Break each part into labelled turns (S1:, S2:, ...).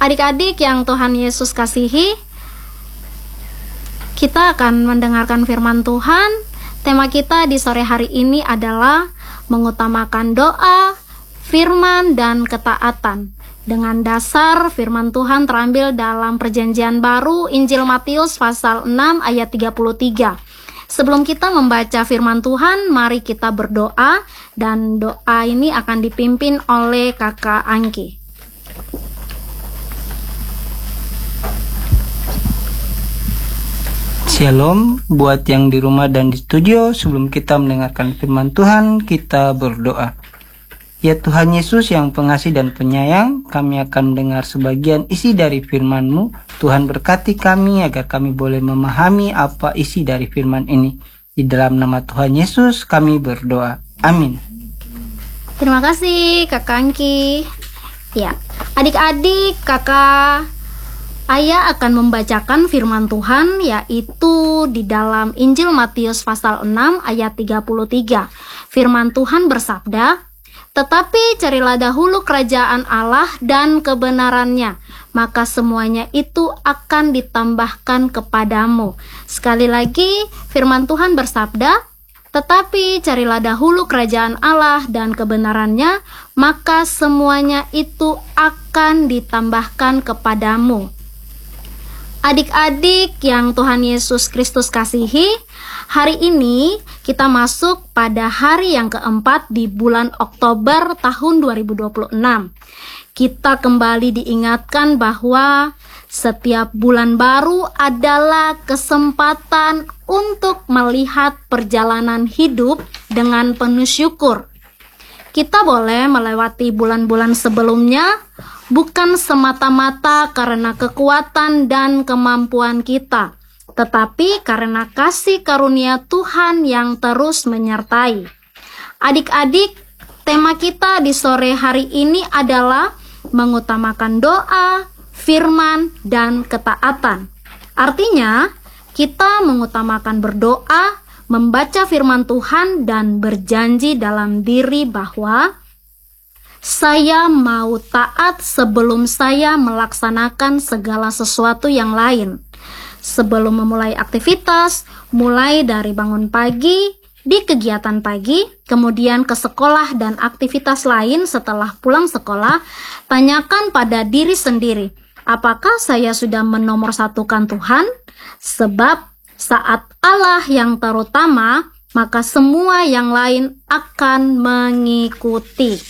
S1: Adik-adik yang Tuhan Yesus kasihi, kita akan mendengarkan firman Tuhan. Tema kita di sore hari ini adalah mengutamakan doa, firman, dan ketaatan. Dengan dasar firman Tuhan terambil dalam Perjanjian Baru, Injil Matius pasal 6 ayat 33. Sebelum kita membaca firman Tuhan, mari kita berdoa, dan doa ini akan dipimpin oleh Kakak Angki.
S2: Shalom buat yang di rumah dan di studio. Sebelum kita mendengarkan firman Tuhan, kita berdoa. Ya Tuhan Yesus yang pengasih dan penyayang, kami akan mendengar sebagian isi dari firman-Mu. Tuhan berkati kami agar kami boleh memahami apa isi dari firman ini. Di dalam nama Tuhan Yesus kami berdoa. Amin.
S1: Terima kasih Kakak Angki. Ya, adik-adik, kakak Ayah akan membacakan firman Tuhan, yaitu di dalam Injil Matius pasal 6 ayat 33. Firman Tuhan bersabda, "Tetapi carilah dahulu kerajaan Allah dan kebenarannya, maka semuanya itu akan ditambahkan kepadamu." Sekali lagi, firman Tuhan bersabda, "Tetapi carilah dahulu kerajaan Allah dan kebenarannya, maka semuanya itu akan ditambahkan kepadamu." Adik-adik yang Tuhan Yesus Kristus kasihi, hari ini kita masuk pada hari yang keempat di bulan Oktober tahun 2026. Kita kembali diingatkan bahwa setiap bulan baru adalah kesempatan untuk melihat perjalanan hidup dengan penuh syukur. Kita boleh melewati bulan-bulan sebelumnya bukan semata-mata karena kekuatan dan kemampuan kita, tetapi karena kasih karunia Tuhan yang terus menyertai. Adik-adik, tema kita di sore hari ini adalah mengutamakan doa, firman, dan ketaatan. Artinya, kita mengutamakan berdoa, membaca firman Tuhan, dan berjanji dalam diri bahwa saya mau taat sebelum saya melaksanakan segala sesuatu yang lain. Sebelum memulai aktivitas, mulai dari bangun pagi, di kegiatan pagi, kemudian ke sekolah dan aktivitas lain setelah pulang sekolah, tanyakan pada diri sendiri, apakah saya sudah menomorsatukan Tuhan? Sebab saat Allah yang terutama, maka semua yang lain akan mengikuti.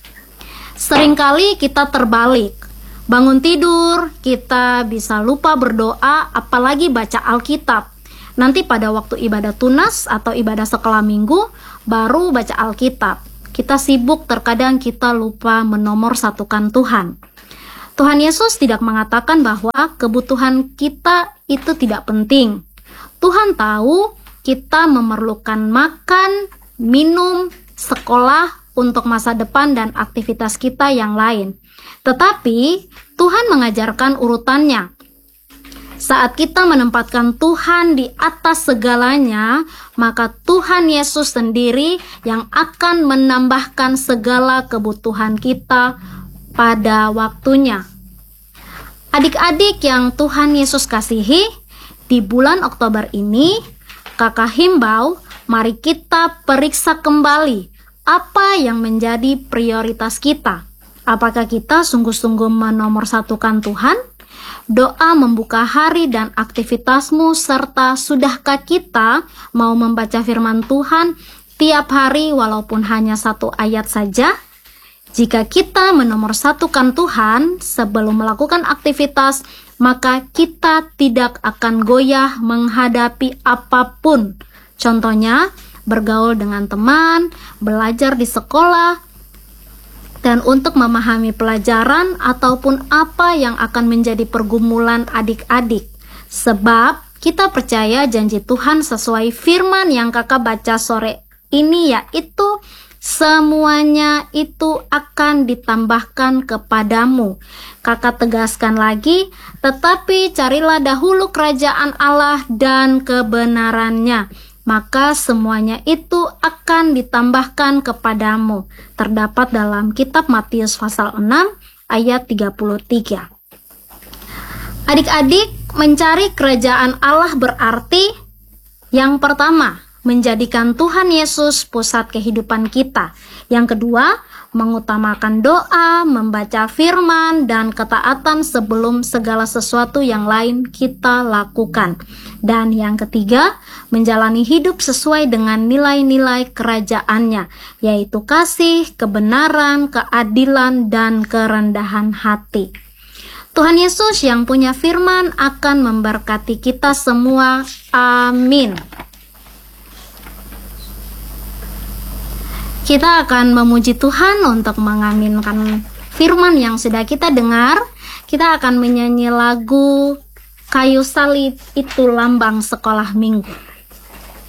S1: Seringkali kita terbalik. Bangun tidur, kita bisa lupa berdoa, apalagi baca Alkitab. Nanti pada waktu ibadah tunas atau ibadah sekolah minggu, baru baca Alkitab. Kita sibuk, terkadang kita lupa menomorsatukan Tuhan. Tuhan Yesus tidak mengatakan bahwa kebutuhan kita itu tidak penting. Tuhan tahu kita memerlukan makan, minum, sekolah, untuk masa depan dan aktivitas kita yang lain. Tetapi Tuhan mengajarkan urutannya. Saat kita menempatkan Tuhan di atas segalanya, maka Tuhan Yesus sendiri yang akan menambahkan segala kebutuhan kita pada waktunya. Adik-adik yang Tuhan Yesus kasihi, di bulan Oktober ini, kakak himbau, mari kita periksa kembali apa yang menjadi prioritas kita. Apakah kita sungguh-sungguh menomorsatukan Tuhan? Doa membuka hari dan aktivitasmu, serta sudahkah kita mau membaca firman Tuhan tiap hari walaupun hanya 1 ayat saja? Jika kita menomorsatukan Tuhan sebelum melakukan aktivitas, maka kita tidak akan goyah menghadapi apapun. Contohnya, bergaul dengan teman, belajar di sekolah, dan untuk memahami pelajaran ataupun apa yang akan menjadi pergumulan adik-adik. Sebab kita percaya janji Tuhan sesuai firman yang kakak baca sore ini, yaitu semuanya itu akan ditambahkan kepadamu. Kakak tegaskan lagi, tetapi carilah dahulu kerajaan Allah dan kebenarannya, maka semuanya itu akan ditambahkan kepadamu. Terdapat dalam kitab Matius pasal 6 ayat 33. Adik-adik, mencari kerajaan Allah berarti yang pertama, menjadikan Tuhan Yesus pusat kehidupan kita. Yang kedua, mengutamakan doa, membaca firman, dan ketaatan sebelum segala sesuatu yang lain kita lakukan. Dan yang ketiga, menjalani hidup sesuai dengan nilai-nilai kerajaannya, yaitu kasih, kebenaran, keadilan, dan kerendahan hati. Tuhan Yesus yang punya firman akan memberkati kita semua. Amin. Kita akan memuji Tuhan untuk mengaminkan firman yang sudah kita dengar. Kita akan menyanyi lagu Kayu Salib Itu Lambang Sekolah Minggu.